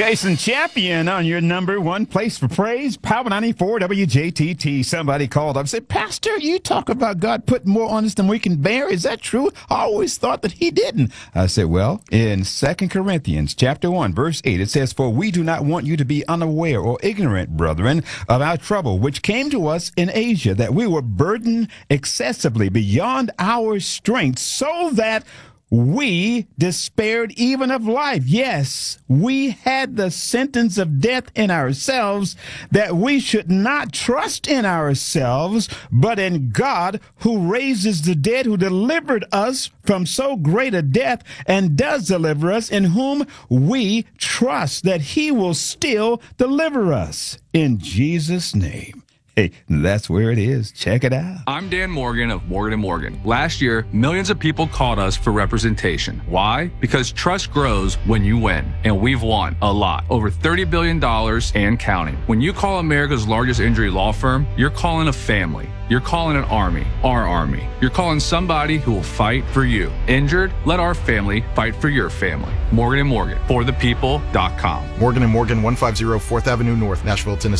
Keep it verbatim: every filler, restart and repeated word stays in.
Jason Champion on your number one place for praise, Power ninety-four W J T T. Somebody called up and said, Pastor, you talk about God putting more on us than we can bear. Is that true? I always thought that he didn't. I said, well, in Second Corinthians chapter one, verse eight, it says, for we do not want you to be unaware or ignorant, brethren, of our trouble, which came to us in Asia, that we were burdened excessively beyond our strength, so that we despaired even of life. Yes, we had the sentence of death in ourselves, that we should not trust in ourselves, but in God, who raises the dead, who delivered us from so great a death and does deliver us, in whom we trust that he will still deliver us. In Jesus' name. Hey, that's where it is. Check it out. I'm Dan Morgan of Morgan and Morgan. Last year, millions of people called us for representation. Why? Because trust grows when you win, and we've won a lot. Over thirty billion dollars and counting. When you call America's largest injury law firm, you're calling a family. You're calling an army, our army. You're calling somebody who will fight for you. Injured? Let our family fight for your family. Morgan and Morgan, for the people dot com. Morgan and Morgan, one fifty Fourth Avenue North, Nashville, Tennessee.